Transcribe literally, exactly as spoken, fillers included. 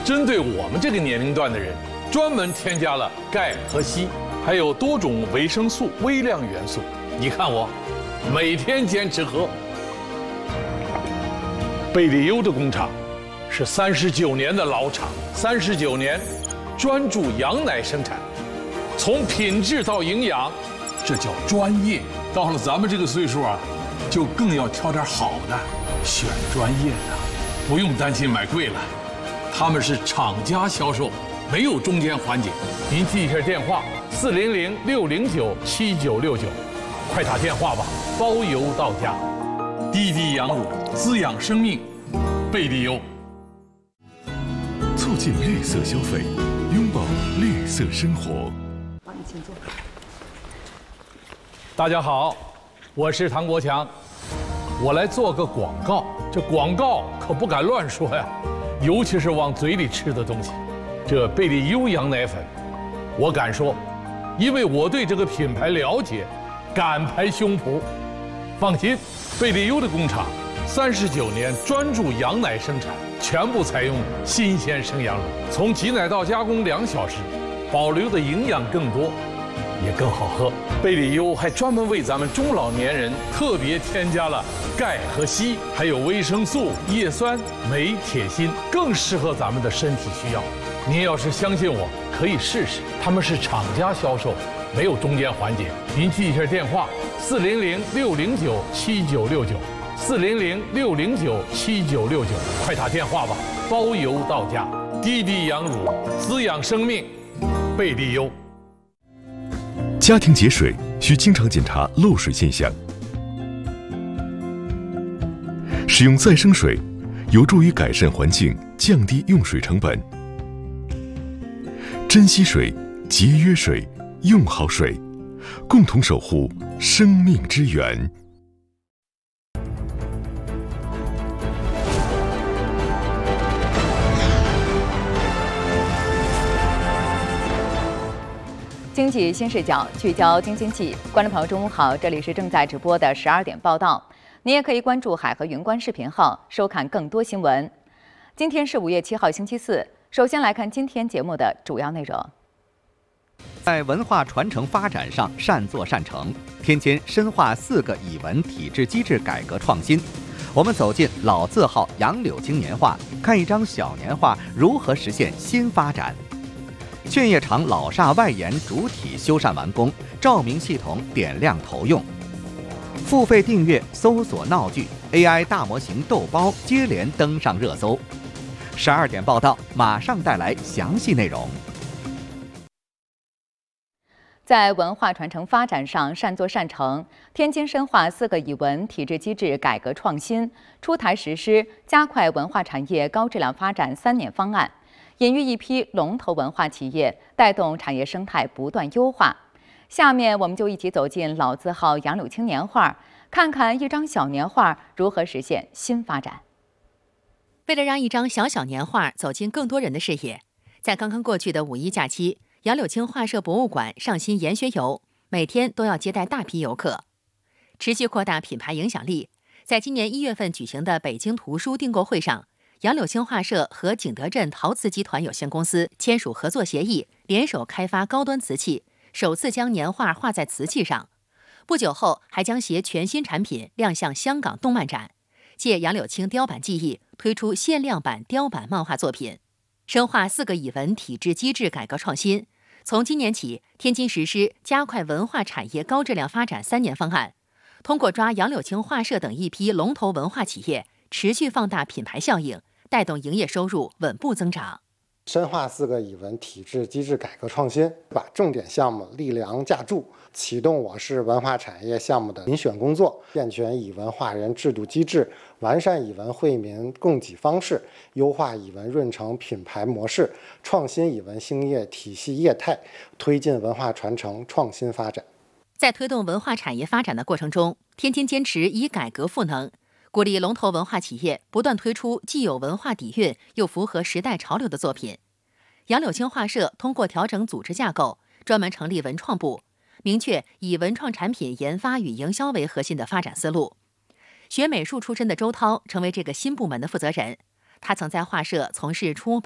针对我们这个年龄段的人，专门添加了钙和硒，还有多种维生素、微量元素。你看我，每天坚持喝。贝利优的工厂是三十九年的老厂，三十九年专注羊奶生产，从品质到营养，这叫专业。到了咱们这个岁数啊，就更要挑点好的，选专业的，不用担心买贵了。他们是厂家销售，没有中间环节。您记一下电话：四零零六零九七九六九，快打电话吧，包邮到家。滴滴羊乳滋养生命，贝利优。 促进绿色消费，拥抱绿色生活。 帮你请坐。 大家好，我是唐国强，我来做个广告。这广告可不敢乱说呀，尤其是往嘴里吃的东西。这贝利优羊奶粉，我敢说，因为我对这个品牌了解，敢拍胸脯。放心，贝利优的工厂三十九年专注羊奶生产，全部采用新鲜生羊乳，从挤奶到加工两小时，保留的营养更多，也更好喝。贝利优还专门为咱们中老年人特别添加了钙和硒，还有维生素、叶酸、镁、铁、锌，更适合咱们的身体需要。您要是相信我，可以试试。他们是厂家销售，没有中间环节。您记一下电话：四零零六零九七九六九，四零零六零九七九六九，快打电话吧，包邮到家。滴滴羊乳滋养生命，贝利优。 家庭节水需经常检查漏水现象，使用再生水有助于改善环境，降低用水成本。珍惜水，节约水，用好水，共同守护生命之源。 经济新视角，聚焦京津冀。观众朋友，中午好，这里是正在直播的十二点报道。您也可以关注海河云观视频号，收看更多新闻。今天是五月七号，星期四。首先来看今天节目的主要内容。 在文化传承发展上善作善成，天津深化四个以文体制机制改革创新。我们走进老字号杨柳青年画，看一张小年画如何实现新发展。劝业场老厦外延主体修缮完工，照明系统点亮投用。付费订阅搜索闹剧 A I 大模型豆包接连登上热搜。十二点报道马上带来详细内容。 在文化传承发展上善作善成，天津深化四个以文体制机制改革创新，出台实施加快文化产业高质量发展三年方案，引育一批龙头文化企业，带动产业生态不断优化。下面我们就一起走进老字号杨柳青年画，看看一张小年画如何实现新发展。 为了让一张小小年画走进更多人的视野，在刚刚过去的五一假期，杨柳青画社博物馆上新研学游，每天都要接待大批游客，持续扩大品牌影响力。在今年一月份举行的北京图书订购会上，杨柳青画社和景德镇陶瓷集团有限公司签署合作协议，联手开发高端瓷器，首次将年画画在瓷器上。不久后，还将携全新产品亮相香港动漫展，借杨柳青雕版技艺推出限量版雕版漫画作品。深化四个以文体制机制改革创新，从今年起，天津实施加快文化产业高质量发展三年方案，通过抓杨柳青画社等一批龙头文化企业，持续放大品牌效应，带动营业收入稳步增长。 深化四个以文体制机制改革创新，把重点项目力量架筑，启动我市文化产业项目的遴选工作，健全以文化人制度机制，完善以文惠民供给方式，优化以文润成品牌模式，创新以文兴业体系业态，推进文化传承创新发展。 在推动文化产业发展的过程中，天津坚持以改革赋能，鼓励龙头文化企业不断推出既有文化底蕴又符合时代潮流的作品。杨柳青画社通过调整组织架构，专门成立文创部，明确以文创产品研发与营销为核心的发展思路。学美术出身的周涛成为这个新部门的负责人，他曾在画社从事出版